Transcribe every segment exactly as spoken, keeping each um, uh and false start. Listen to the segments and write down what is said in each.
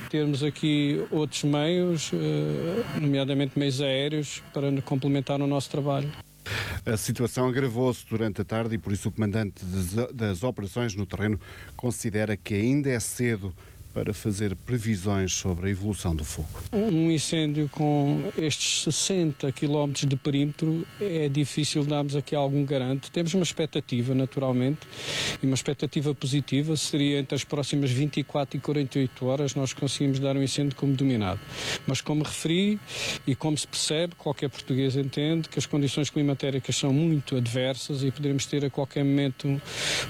termos aqui outros meios, nomeadamente meios aéreos, para complementar o nosso trabalho. A situação agravou-se durante a tarde e por isso o comandante das operações no terreno considera que ainda é cedo para fazer previsões sobre a evolução do fogo. Um incêndio com estes sessenta quilómetros de perímetro é difícil darmos aqui algum garante. Temos uma expectativa, naturalmente, e uma expectativa positiva seria entre as próximas vinte e quatro e quarenta e oito horas nós conseguimos dar um incêndio como dominado. Mas como referi e como se percebe, qualquer português entende que as condições climatéricas são muito adversas e poderemos ter a qualquer momento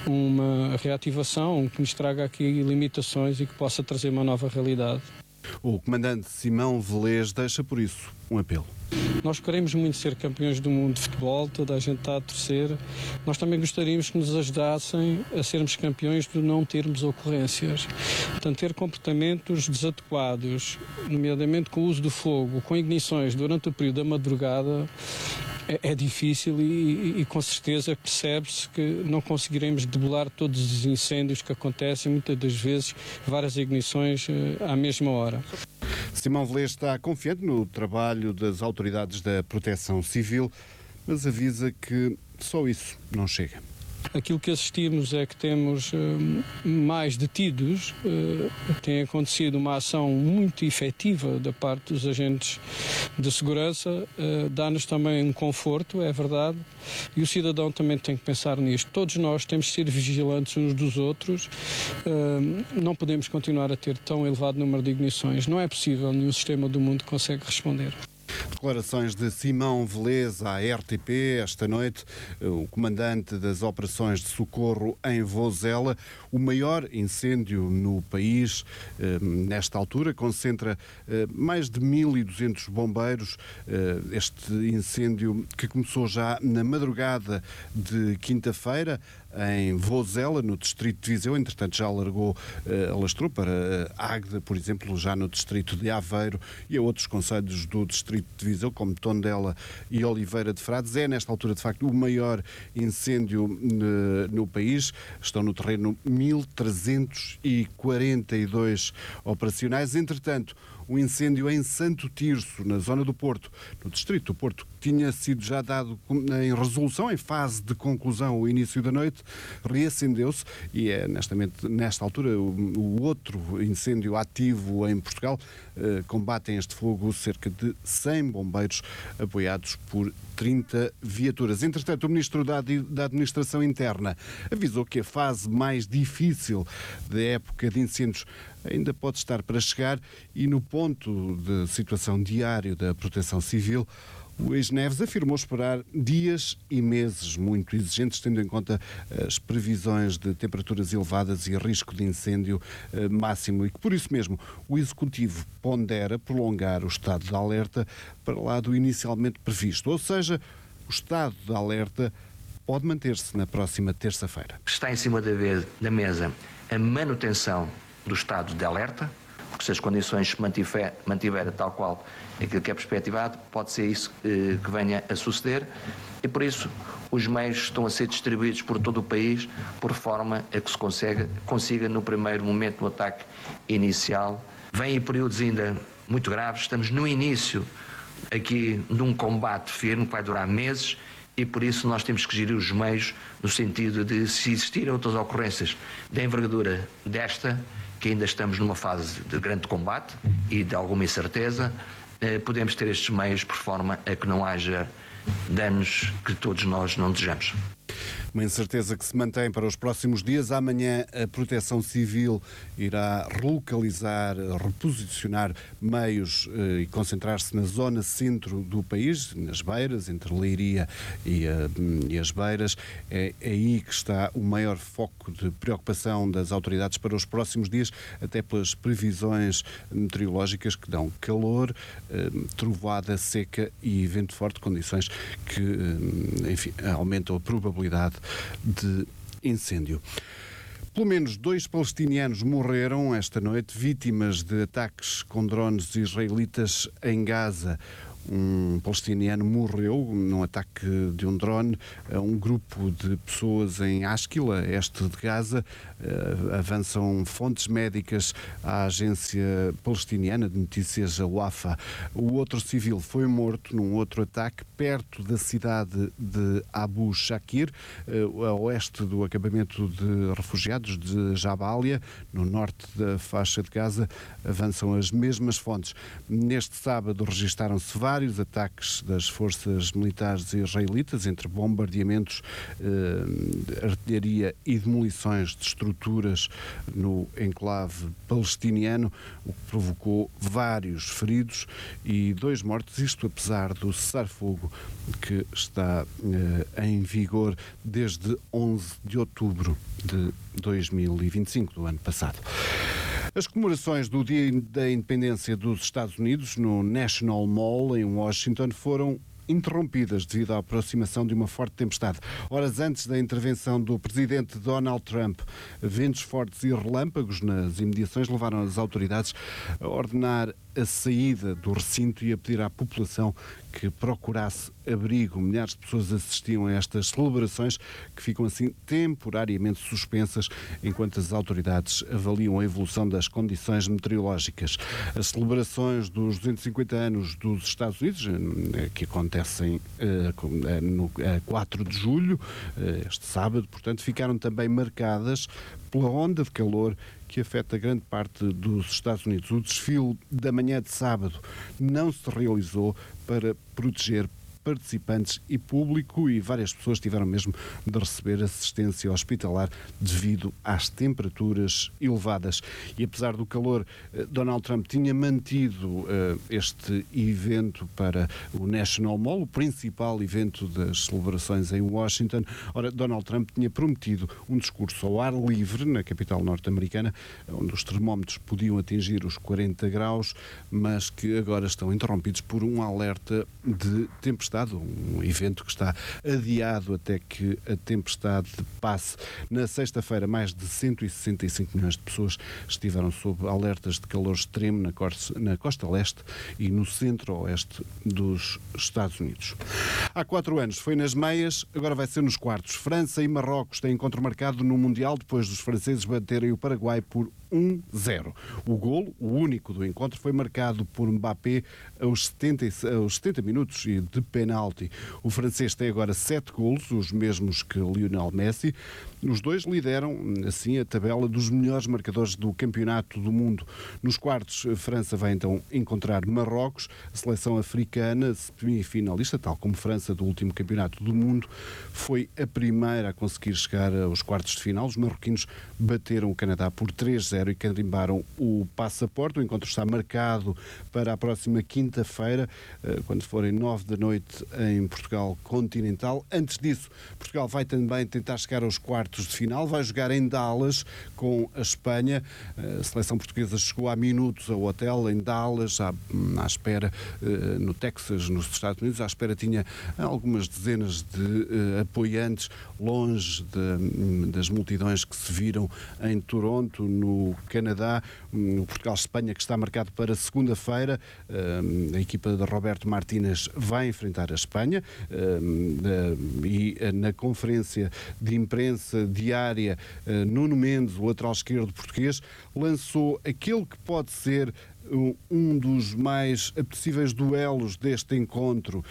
uma reativação que nos traga aqui limitações e que possa trazer uma nova realidade. O comandante Simão Velez deixa por isso um apelo. Nós queremos muito ser campeões do mundo de futebol, toda a gente está a torcer. Nós também gostaríamos que nos ajudassem a sermos campeões de não termos ocorrências. Portanto, ter comportamentos desadequados, nomeadamente com o uso do fogo, com ignições durante o período da madrugada, é, é difícil e, e, e com certeza percebe-se que não conseguiremos debelar todos os incêndios que acontecem, muitas das vezes várias ignições uh, à mesma hora. Simão Velez está confiante no trabalho das autoridades da Proteção Civil, mas avisa que só isso não chega. Aquilo que assistimos é que temos uh, mais detidos, uh, tem acontecido uma ação muito efetiva da parte dos agentes de segurança, uh, dá-nos também um conforto, é verdade, e o cidadão também tem que pensar nisto. Todos nós temos de ser vigilantes uns dos outros, uh, não podemos continuar a ter tão elevado número de ignições, não é possível, nenhum sistema do mundo consegue responder. Declarações de Simão Velez à R T P esta noite, o comandante das operações de socorro em Vozela. O maior incêndio no país, nesta altura, concentra mais de mil e duzentos bombeiros. Este incêndio que começou já na madrugada de quinta-feira em Vozela, no distrito de Viseu, entretanto já alargou, alastrou para Águeda, por exemplo, já no distrito de Aveiro e a outros concelhos do distrito de Viseu, como Tondela e Oliveira de Frades. É, nesta altura, de facto, o maior incêndio no, no país. Estão no terreno mil trezentos e quarenta e dois operacionais. Entretanto, o incêndio em Santo Tirso, na zona do Porto, no distrito do Porto, tinha sido já dado em resolução, em fase de conclusão, ao início da noite, reacendeu-se e é, nestamente, nesta altura, o, o outro incêndio ativo em Portugal. Eh, combatem este fogo cerca de cem bombeiros apoiados por trinta viaturas. Entretanto, o Ministro da, da Administração Interna avisou que a fase mais difícil da época de incêndios ainda pode estar para chegar e no ponto de situação diário da Proteção Civil, o ex-Neves afirmou esperar dias e meses muito exigentes, tendo em conta as previsões de temperaturas elevadas e risco de incêndio eh, máximo, e que por isso mesmo o Executivo pondera prolongar o estado de alerta para lá do inicialmente previsto. Ou seja, o estado de alerta pode manter-se na próxima terça-feira. Está em cima da, vez, da mesa a manutenção do estado de alerta, porque se as condições se mantiver, mantiver tal qual aquilo que é perspectivado, pode ser isso eh, que venha a suceder e por isso os meios estão a ser distribuídos por todo o país por forma a que se consiga, consiga no primeiro momento, no ataque inicial. Vêm períodos ainda muito graves, estamos no início aqui de um combate firme que vai durar meses e por isso nós temos que gerir os meios no sentido de, se existirem outras ocorrências da envergadura desta, que ainda estamos numa fase de grande combate e de alguma incerteza, eh, podemos ter estes meios por forma a que não haja danos que todos nós não desejamos. Uma incerteza que se mantém para os próximos dias. Amanhã a Proteção Civil irá relocalizar, reposicionar meios eh, e concentrar-se na zona centro do país, nas beiras, entre Leiria e, uh, e as beiras. É, é aí que está o maior foco de preocupação das autoridades para os próximos dias, até pelas previsões meteorológicas que dão calor, eh, trovoada seca e vento forte, condições que, eh, enfim, aumentam a probabilidade de incêndio. Pelo menos dois palestinianos morreram esta noite, vítimas de ataques com drones israelitas em Gaza. Um palestiniano morreu num ataque de um drone a um grupo de pessoas em Asquila, este de Gaza. Uh, avançam fontes médicas à agência palestiniana de notícias, a Wafa. O outro civil foi morto num outro ataque perto da cidade de Abu Shakir, uh, a oeste do acampamento de refugiados de Jabalia, no norte da faixa de Gaza. Avançam as mesmas fontes. Neste sábado registaram-se vários ataques das forças militares israelitas, entre bombardeamentos, eh, artilharia e demolições de estruturas no enclave palestiniano, o que provocou vários feridos e dois mortos, isto apesar do cessar-fogo que está eh, em vigor desde onze de outubro de dois mil e vinte e cinco, do ano passado. As comemorações do Dia da Independência dos Estados Unidos no National Mall, em Washington, foram interrompidas devido à aproximação de uma forte tempestade. Horas antes da intervenção do presidente Donald Trump, ventos fortes e relâmpagos nas imediações levaram as autoridades a ordenar a saída do recinto e a pedir à população que procurasse abrigo. Milhares de pessoas assistiam a estas celebrações, que ficam assim temporariamente suspensas enquanto as autoridades avaliam a evolução das condições meteorológicas. As celebrações dos duzentos e cinquenta anos dos Estados Unidos, que acontecem uh, no uh, quatro de julho, uh, este sábado, portanto, ficaram também marcadas pela onda de calor que afeta grande parte dos Estados Unidos. O desfile da manhã de sábado não se realizou para proteger participantes e público, e várias pessoas tiveram mesmo de receber assistência hospitalar devido às temperaturas elevadas. E apesar do calor, Donald Trump tinha mantido uh, este evento para o National Mall, o principal evento das celebrações em Washington. Ora, Donald Trump tinha prometido um discurso ao ar livre na capital norte-americana, onde os termómetros podiam atingir os quarenta graus, mas que agora estão interrompidos por um alerta de tempestade, um evento que está adiado até que a tempestade passe. Na sexta-feira, mais de cento e sessenta e cinco milhões de pessoas estiveram sob alertas de calor extremo na costa, na costa leste e no centro-oeste dos Estados Unidos. Há quatro anos foi nas meias, agora vai ser nos quartos. França e Marrocos têm encontro marcado no Mundial depois dos franceses baterem o Paraguai por um zero. O golo, o único do encontro, foi marcado por Mbappé aos setenta, aos setenta minutos e de penalti. O francês tem agora sete golos, os mesmos que Lionel Messi. Os dois lideram, assim, a tabela dos melhores marcadores do campeonato do mundo. Nos quartos, a França vai então encontrar Marrocos, a seleção africana, semifinalista, tal como França do último campeonato do mundo, foi a primeira a conseguir chegar aos quartos de final. Os marroquinos bateram o Canadá por três zero e carimbaram o passaporte. O encontro está marcado para a próxima quinta-feira, quando forem nove da noite em Portugal continental. Antes disso, Portugal vai também tentar chegar aos quartos de final, vai jogar em Dallas com a Espanha. A seleção portuguesa chegou há minutos ao hotel em Dallas, à, à espera, no Texas, nos Estados Unidos, à espera tinha algumas dezenas de uh, apoiantes, longe de, das multidões que se viram em Toronto, no Canadá. O Portugal-Espanha, que está marcado para segunda-feira. Uh, a equipa de Roberto Martínez vai enfrentar a Espanha uh, uh, e uh, na conferência de imprensa diária, uh, Nuno Mendes, o lateral esquerdo português, lançou aquele que pode ser um dos mais apetecíveis duelos deste encontro.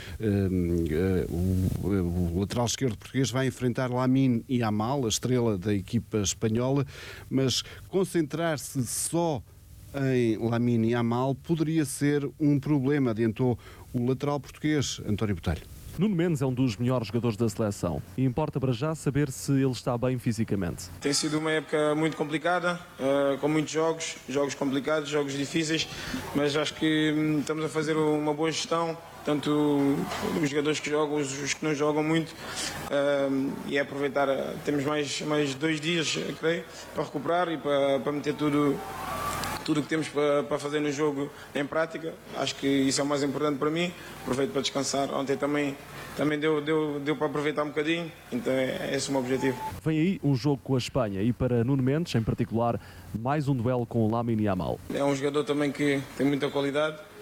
O lateral esquerdo português vai enfrentar Lamine Yamal, a estrela da equipa espanhola, mas concentrar-se só em Lamine Yamal poderia ser um problema, adiantou o lateral português, António Botelho. Nuno Mendes é um dos melhores jogadores da seleção e importa para já saber se ele está bem fisicamente. Tem sido uma época muito complicada, uh, com muitos jogos, jogos complicados, jogos difíceis, mas acho que hum, estamos a fazer uma boa gestão, tanto os jogadores que jogam, os, os que não jogam muito, uh, e é aproveitar, uh, temos mais, mais dois dias, creio, para recuperar e para, para meter tudo... tudo o que temos para, para fazer no jogo em prática. Acho que isso é o mais importante para mim. Aproveito para descansar. Ontem também, também deu, deu, deu para aproveitar um bocadinho, então é, é esse o meu objetivo. Vem aí um jogo com a Espanha e para Nuno Mendes, em particular, mais um duelo com o Lamine Yamal. É um jogador também que tem muita qualidade,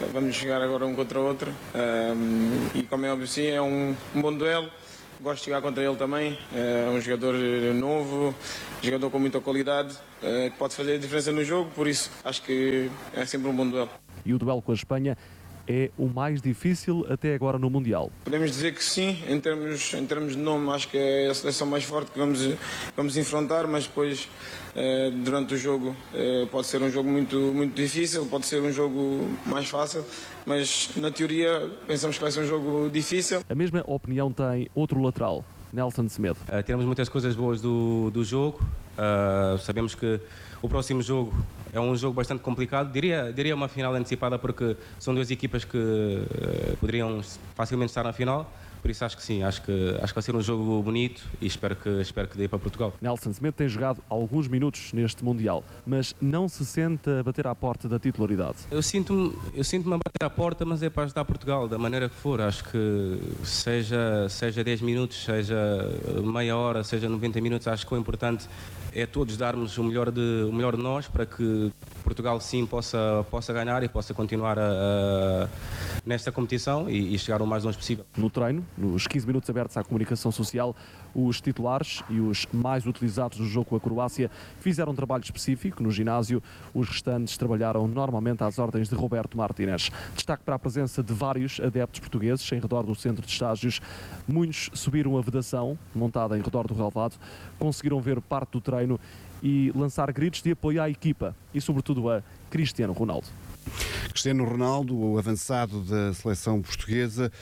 vamos chegar agora um contra o outro. Um, e como é óbvio, sim, é um, um bom duelo. Gosto de jogar contra ele também. É um jogador novo, jogador com muita qualidade, é, que pode fazer a diferença no jogo, por isso acho que é sempre um bom duelo. E o duelo com a Espanha é o mais difícil até agora no Mundial. Podemos dizer que sim, em termos, em termos de nome, acho que é a seleção mais forte que vamos, vamos enfrentar, mas depois, eh, durante o jogo, eh, pode ser um jogo muito, muito difícil, pode ser um jogo mais fácil, mas na teoria pensamos que vai ser um jogo difícil. A mesma opinião tem outro lateral, Nelson Semedo. Uh, temos muitas coisas boas do, do jogo, uh, sabemos que o próximo jogo é um jogo bastante complicado, diria, diria uma final antecipada porque são duas equipas que uh, poderiam facilmente estar na final, por isso acho que sim, acho que, acho que vai ser um jogo bonito e espero que, espero que dê para Portugal. Nelson Semedo tem jogado alguns minutos neste Mundial, mas não se sente a bater à porta da titularidade. Eu sinto-me eu sinto-me a bater à porta, mas é para ajudar Portugal, da maneira que for. Acho que seja, seja dez minutos, seja meia hora, seja noventa minutos, acho que o importante é todos darmos o melhor de, o melhor de nós para que Portugal sim possa, possa ganhar e possa continuar a, a, nesta competição e, e chegar o mais longe possível. No treino, nos quinze minutos abertos à comunicação social, os titulares e os mais utilizados no jogo com a Croácia fizeram um trabalho específico no ginásio. Os restantes trabalharam normalmente às ordens de Roberto Martínez. Destaque para a presença de vários adeptos portugueses em redor do centro de estágios. Muitos subiram a vedação montada em redor do relvado, conseguiram ver parte do treino e lançar gritos de apoio à equipa e, sobretudo, a Cristiano Ronaldo. Cristiano Ronaldo, o avançado da seleção portuguesa,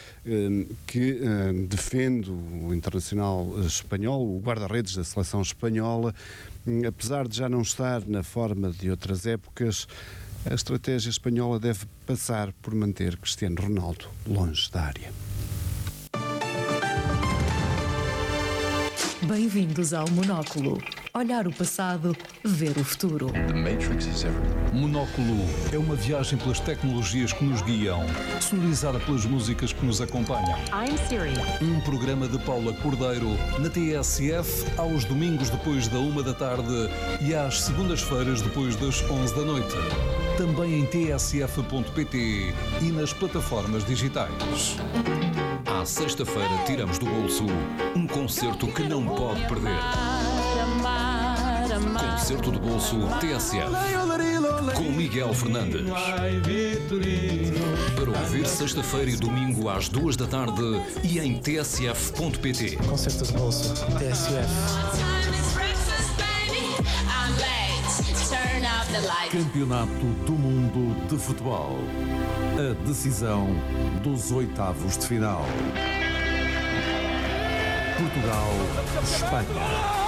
que defende o internacional espanhol, o guarda-redes da seleção espanhola, apesar de já não estar na forma de outras épocas, a estratégia espanhola deve passar por manter Cristiano Ronaldo longe da área. Bem-vindos ao Monóculo. Olhar o passado, ver o futuro. Monóculo é uma viagem pelas tecnologias que nos guiam, sonorizada pelas músicas que nos acompanham. I'm Siri. Um programa de Paula Cordeiro na T S F aos domingos depois da uma da tarde e às segundas-feiras depois das onze da noite. Também em t s f ponto p t e nas plataformas digitais. À sexta-feira tiramos do bolso um concerto que não pode perder. Concerto do bolso T S F com Miguel Fernandes. Para ouvir sexta-feira e domingo às duas da tarde e em t s f ponto p t. Concerto do bolso T S F. Campeonato do Mundo de Futebol. A decisão dos oitavos de final. Portugal-Espanha.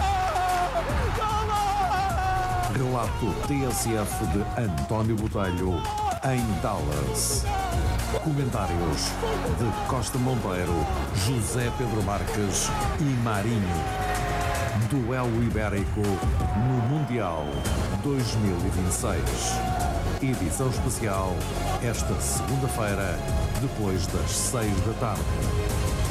Relato T S F de António Botelho em Dallas. Comentários de Costa Monteiro, José Pedro Marques e Marinho. Duelo Ibérico no Mundial dois mil e vinte e seis. Edição especial esta segunda-feira, depois das seis da tarde.